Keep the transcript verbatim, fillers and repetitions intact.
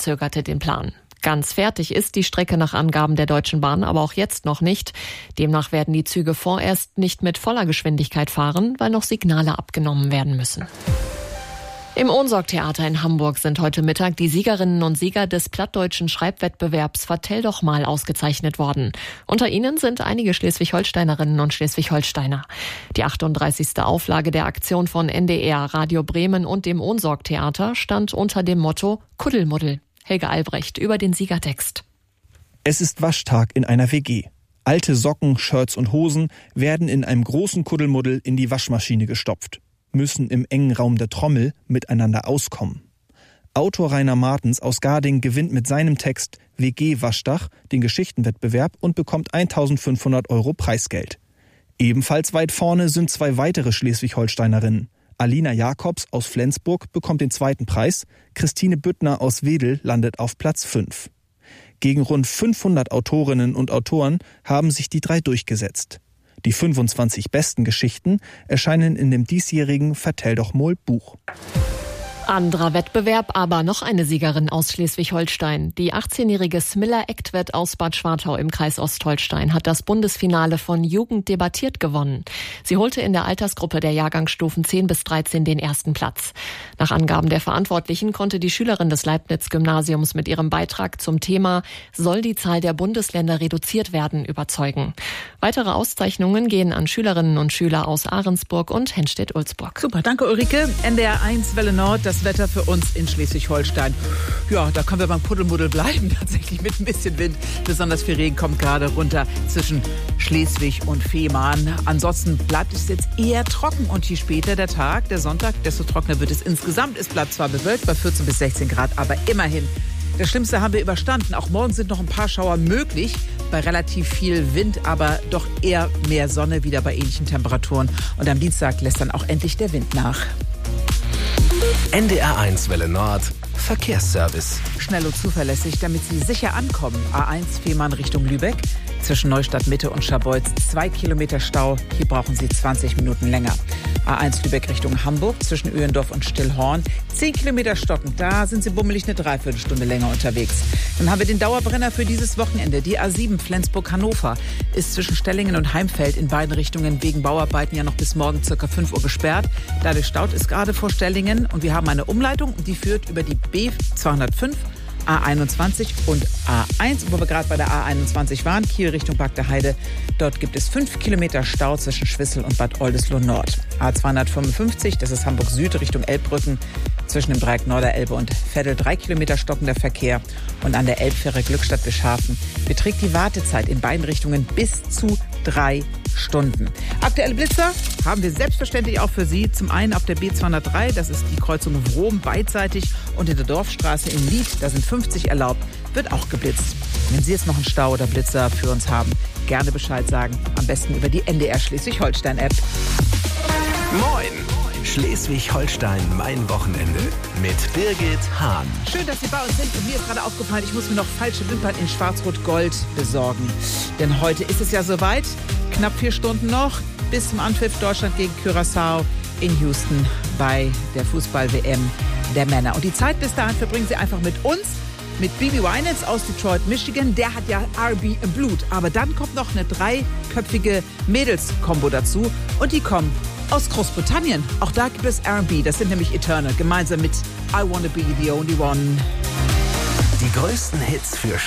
verzögerte den Plan. Ganz fertig ist die Strecke nach Angaben der Deutschen Bahn aber auch jetzt noch nicht. Demnach werden die Züge vorerst nicht mit voller Geschwindigkeit fahren, weil noch Signale abgenommen werden müssen. Im Ohnsorg-Theater in Hamburg sind heute Mittag die Siegerinnen und Sieger des plattdeutschen Schreibwettbewerbs Vertell doch mal ausgezeichnet worden. Unter ihnen sind einige Schleswig-Holsteinerinnen und Schleswig-Holsteiner. Die achtunddreißigste Auflage der Aktion von N D R, Radio Bremen und dem Ohnsorg-Theater stand unter dem Motto Kuddelmuddel. Helge Albrecht über den Siegertext. Es ist Waschtag in einer W G. Alte Socken, Shirts und Hosen werden in einem großen Kuddelmuddel in die Waschmaschine gestopft, müssen im engen Raum der Trommel miteinander auskommen. Autor Rainer Martens aus Garding gewinnt mit seinem Text W G-Waschdach den Geschichtenwettbewerb und bekommt eintausendfünfhundert Euro Preisgeld. Ebenfalls weit vorne sind zwei weitere Schleswig-Holsteinerinnen. Alina Jakobs aus Flensburg bekommt den zweiten Preis, Christine Büttner aus Wedel landet auf Platz fünf. Gegen rund fünfhundert Autorinnen und Autoren haben sich die drei durchgesetzt. Die fünfundzwanzig besten Geschichten erscheinen in dem diesjährigen Vertell doch mal Buch. Anderer Wettbewerb, aber noch eine Siegerin aus Schleswig-Holstein. Die achtzehnjährige Smilla Ektvedt aus Bad Schwartau im Kreis Ostholstein hat das Bundesfinale von Jugend debattiert gewonnen. Sie holte in der Altersgruppe der Jahrgangsstufen zehn bis dreizehn den ersten Platz. Nach Angaben der Verantwortlichen konnte die Schülerin des Leibniz-Gymnasiums mit ihrem Beitrag zum Thema "Soll die Zahl der Bundesländer reduziert werden?" überzeugen. Weitere Auszeichnungen gehen an Schülerinnen und Schüler aus Ahrensburg und Henstedt-Ulzburg. Super, danke Ulrike. N D R eins Welle Nord, das Wetter für uns in Schleswig-Holstein. Ja, da können wir beim Kuddelmuddel bleiben, tatsächlich mit ein bisschen Wind. Besonders viel Regen kommt gerade runter zwischen Schleswig und Fehmarn. Ansonsten bleibt es jetzt eher trocken und je später der Tag, der Sonntag, desto trockener wird es insgesamt. Es bleibt zwar bewölkt bei vierzehn bis sechzehn Grad, aber immerhin. Das Schlimmste haben wir überstanden. Auch morgen sind noch ein paar Schauer möglich, bei relativ viel Wind, aber doch eher mehr Sonne, wieder bei ähnlichen Temperaturen. Und am Dienstag lässt dann auch endlich der Wind nach. N D R eins Welle Nord, Verkehrsservice. Schnell und zuverlässig, damit Sie sicher ankommen. A eins Fehmarn Richtung Lübeck. Zwischen Neustadt Mitte und Scharbeutz zwei Kilometer Stau. Hier brauchen Sie zwanzig Minuten länger. A eins Lübeck Richtung Hamburg zwischen Öhendorf und Stillhorn. zehn Kilometer stocken. Da sind Sie bummelig eine Dreiviertelstunde länger unterwegs. Dann haben wir den Dauerbrenner für dieses Wochenende. Die A sieben Flensburg-Hannover ist zwischen Stellingen und Heimfeld in beiden Richtungen wegen Bauarbeiten ja noch bis morgen circa fünf Uhr gesperrt. Dadurch staut es gerade vor Stellingen. Und wir haben eine Umleitung, die führt über die B zweihundertfünf, A einundzwanzig und A eins, wo wir gerade bei der A einundzwanzig waren, Kiel Richtung Bagdeheide. Dort gibt es fünf Kilometer Stau zwischen Schwissel und Bad Oldesloe Nord. A zweihundertfünfundfünfzig, das ist Hamburg Süd Richtung Elbbrücken, zwischen dem Dreieck Norderelbe und Veddel drei Kilometer stockender Verkehr. Und an der Elbfähre Glückstadt Bischhafen beträgt die Wartezeit in beiden Richtungen bis zu drei Stunden. Aktuelle Blitzer haben wir selbstverständlich auch für Sie. Zum einen auf der B zweihundertdrei, das ist die Kreuzung Wrom beidseitig, und in der Dorfstraße in Lied, da sind fünfzig erlaubt, wird auch geblitzt. Wenn Sie jetzt noch einen Stau oder Blitzer für uns haben, gerne Bescheid sagen. Am besten über die N D R Schleswig-Holstein-App. Moin! Schleswig-Holstein, mein Wochenende mit Birgit Hahn. Schön, dass Sie bei uns sind. Und mir ist gerade aufgefallen, ich muss mir noch falsche Wimpern in Schwarz-Rot-Gold besorgen. Denn heute ist es ja soweit. Knapp vier Stunden noch bis zum Anpfiff Deutschland gegen Curaçao in Houston bei der Fußball-W M der Männer. Und die Zeit bis dahin verbringen Sie einfach mit uns, mit Bibi Winans aus Detroit, Michigan. Der hat ja R and B im Blut. Aber dann kommt noch eine dreiköpfige Mädels-Kombo dazu. Und die kommen aus Großbritannien. Auch da gibt es R and B. Das sind nämlich Eternal, gemeinsam mit I Wanna Be The Only One. Die größten Hits für